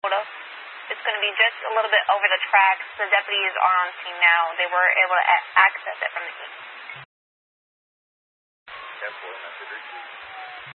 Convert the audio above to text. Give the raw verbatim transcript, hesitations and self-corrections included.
It's going to be just a little bit over the tracks. The deputies are on scene now. They were able to a- access it from the east. ten four, message received.